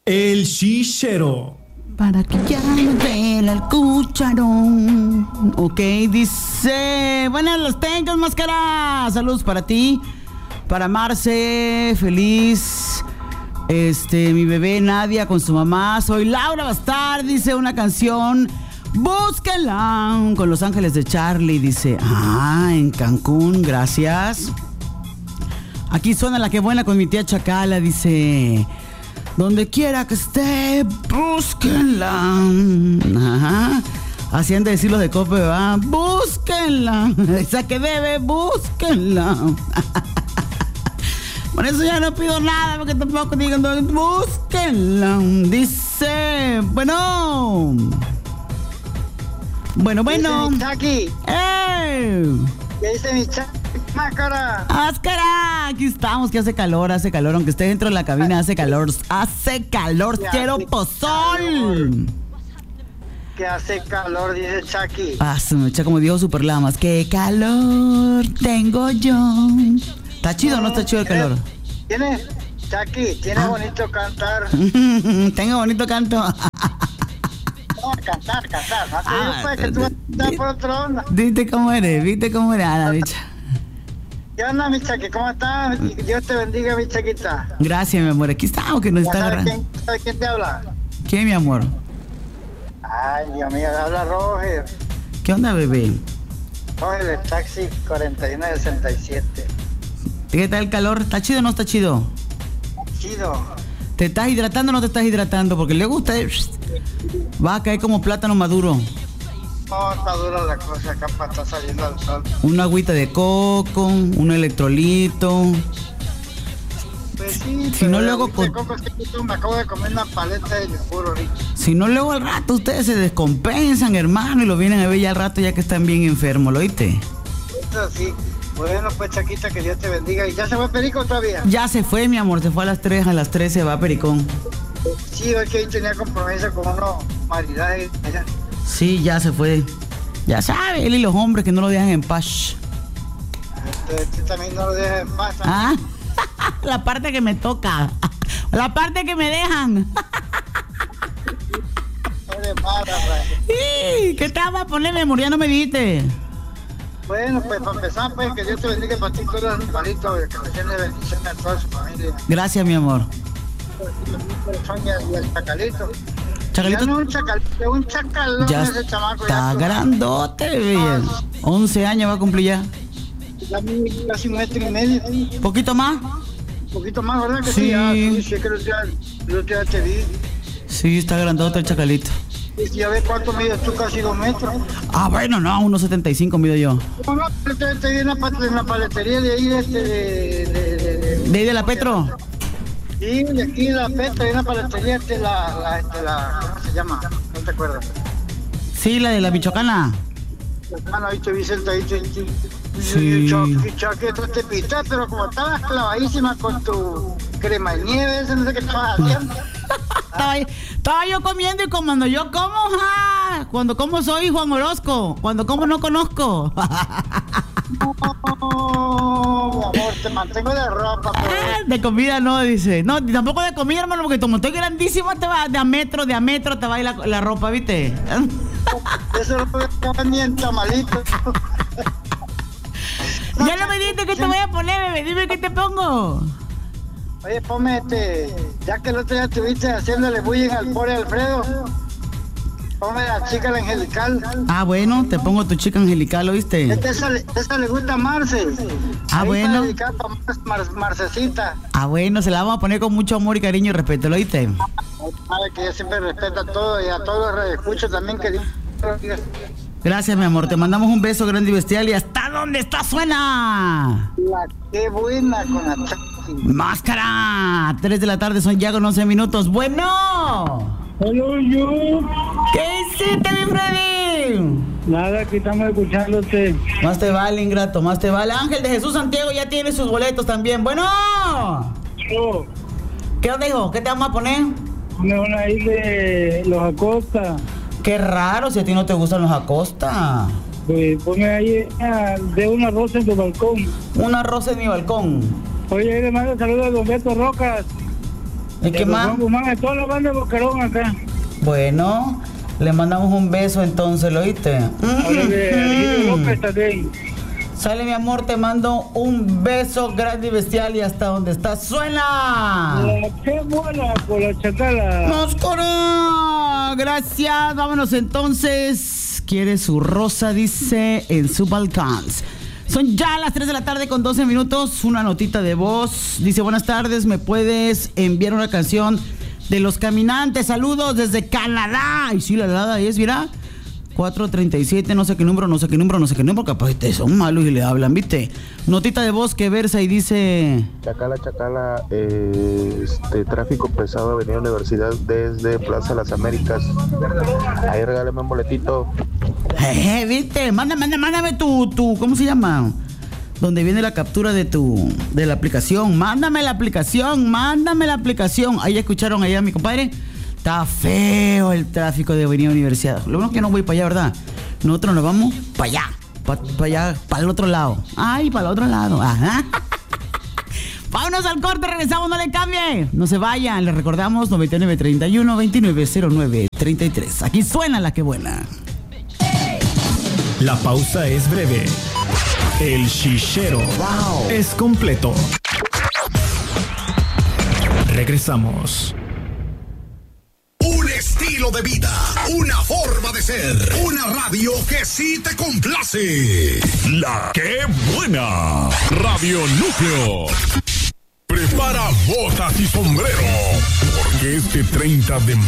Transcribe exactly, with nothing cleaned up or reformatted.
El chichero. Para que ya me duela el cucharón. Ok, dice... Buenas las tengas, máscara. Saludos para ti. Para Marce, feliz. Este, mi bebé Nadia con su mamá. Soy Laura Bastar, dice una canción. Búsquenla con Los Ángeles de Charlie, dice. Ah, en Cancún, gracias. Aquí suena La Que Buena con mi tía Chacala, dice. Donde quiera que esté, búsquenla. Ajá. Así han de decir los de Cope, va. Búsquenla. Esa que debe, búsquenla. Por eso ya no pido nada, porque tampoco digan, búsquenla. Dice, bueno. Bueno, bueno. Dice mi Chaki. ¡Eh! ¿Qué dice mi Chaki? Máscara. ¡Máscara! Aquí estamos, que hace calor, hace calor. Aunque esté dentro de la cabina, hace calor. ¡Hace calor! Que ¡Quiero hace pozol! calor. Que hace calor, dice Chaki. Ah, se me echa como dijo Superlamas. ¡Qué calor tengo yo! ¿Está chido o no está chido el calor? ¿Tiene? Chaki, tiene Ah. bonito cantar. Tengo bonito canto. No, cantar, cantar. No te Ah, digo, pues, que tú vas a cantar por otra onda. ¿Viste cómo eres? ¿Viste cómo eres? Ah, la bicha. ¿Qué onda, mi Chaki? ¿Cómo estás? Dios te bendiga, mi Chaquita. Gracias, mi amor. Aquí estamos, que nos ¿Ya está sabes agarrando. quién, sabes quién te habla? ¿Qué, mi amor? Ay, Dios mío, habla Roger. ¿Qué onda, bebé? Roger, el taxi cuarenta y uno sesenta y siete. ¿Qué tal el calor? ¿Está chido o no está chido? Chido. ¿Te estás hidratando o no te estás hidratando? Porque le gusta. eh, Va a caer como plátano maduro. No, está dura la cosa acá para estar saliendo al sol. Una agüita de coco, un electrolito. Pues sí, Si pero no, el luego agüita de con- coco es que yo me acabo de comer una paleta de puro ahorita. Si no, luego al rato ustedes se descompensan, hermano, y lo vienen a ver ya al rato ya que están bien enfermos, ¿lo oíste? Eso sí. Bueno, pues Chaquita, que Dios te bendiga. ¿Y ya se fue Perico todavía? Ya se fue, mi amor, se fue a las tres, a las tres se va Pericón. Sí, hoy que ahí tenía compromiso con unos maridajes. Sí, ya se fue. Ya sabe, él y los hombres que no lo dejan en paz. Este, este también no lo deja en paz. ¿no? Ah, la parte que me toca. La parte que me dejan. No le mata, pues. Sí, ¿qué te vas a poner, mi amor? Ya no me dijiste. Bueno, pues para empezar, pues que Dios te bendiga para ti, todos los animalitos, que te tiene bendiciones a toda su familia. Gracias, mi amor. Y al- y al chacalito. Chacalito. Ya no es un chacalito, es un chacalón Ya ese chamaco. está ya, grandote, bebé. once años va a cumplir ya. ya mide casi un metro y medio. Un ¿Poquito más? poquito más, ¿verdad? Que Sí. sí, ya, sí, sí, es que los días, los días te vi. Sí, está grandote el chacalito. Y ya ves cuánto mides tú, casi dos metros. Ah, bueno, no, uno setenta y cinco mido yo. No, no, pero te, te vi en la, pat- en la paletería de ahí, de, este, de, de, de, de, ¿De ahí de la Petro? Sí, de aquí de la Petra, hay una paletería, este, la, la, este, la, ¿cómo se llama? No te acuerdas. Sí, la de la Michoacana. Hermano, ahí te vi sentadito en ti. Sí. Chaqueta te pita, pero como estabas clavadísima con tu crema de nieve, ese no sé qué estabas haciendo. Estaba, ahí- estaba yo comiendo y como cuando yo como, ja, cuando como soy Juan Orozco, cuando como no conozco. No, mi amor, te mantengo de ropa, Ah, pues. de comida no, dice. No, ni tampoco de comida, hermano, porque como estoy grandísima, te va de a metro, de a metro te va a ir la, la ropa, ¿viste? Eso no puede estar ni en tamalito. Ya no me dijiste que te voy a poner, bebé, dime qué te pongo. Oye, ponme este, ya que el otro día estuviste haciéndole bullying al pobre Alfredo, ponme la chica la angelical. Ah, bueno, te pongo tu chica angelical, ¿oíste? Esta- Esa, le- esa le gusta a Marce. Ah, Ahí bueno. para dedicar pa' Mar- Mar- Marcecita. Ah, bueno, se la vamos a poner con mucho amor y cariño y respeto, ¿lo oíste? Sabe que ella siempre respeta todo y a todos los escucho también que Dios te bendiga. Gracias, mi amor, te mandamos un beso grande y bestial y hasta donde está suena. La qué buena con la Chaki. Máscara, tres de la tarde son ya con once minutos. Bueno. Hello, you. ¿Qué hiciste, mi Freddy? Nada, aquí estamos escuchándote. Más te vale, ingrato, más te vale. Ángel de Jesús Santiago ya tiene sus boletos también. Bueno. Yo, ¿Qué onda, hijo? ¿Qué te vamos a poner? me una ahí de los Acosta. Qué raro si a ti no te gustan los Acosta. Pues ponme ahí ah, de una rosa en tu balcón. Una rosa en mi balcón. Oye, ahí le mando saludos a don Beto Rocas. ¿Y qué más? De toda la banda de Boquerón acá. Bueno, le mandamos un beso entonces, ¿lo oíste? Ahora de Virgilio López también. Sale, mi amor, te mando un beso grande y bestial y hasta donde estás. ¡Suena! La que buena por la chacala. ¡Moscoro! Gracias, vámonos entonces. Quiere su rosa, dice, en su Balcans. Son ya las tres de la tarde con doce minutos. Una notita de voz. Dice, buenas tardes, ¿me puedes enviar una canción de Los Caminantes? Saludos desde Canadá. Y sí, la verdad es, mira, cuatro treinta y siete, no sé qué número, no sé qué número, no sé qué número, capaz este, son malos y le hablan, ¿viste? Notita de voz que versa y dice... Chacala, Chacala, eh, este, tráfico pesado, Avenida Universidad desde Plaza Las Américas. Ahí regálame un boletito. Eh, ¿viste? Mándame, mándame, mándame tu, tu, ¿cómo se llama? Donde viene la captura de tu, de la aplicación. Mándame la aplicación, mándame la aplicación. Ahí escucharon allá a mi compadre. Está feo el tráfico de Avenida Universidad. Lo bueno que yo no voy para allá, ¿verdad? Nosotros nos vamos para allá. Para pa allá, para el otro lado. Ay, para el otro lado. Ajá. Vámonos al corte, regresamos, no le cambie. No se vayan, les recordamos noventa y nueve treinta y uno, veintinueve cero nueve treinta y tres. Aquí suena la que buena. La pausa es breve. El chichero wow. es completo. Regresamos. Un estilo de vida, una forma de ser, una radio que sí te complace. La que buena. Radio Núcleo. Prepara botas y sombrero, porque este treinta de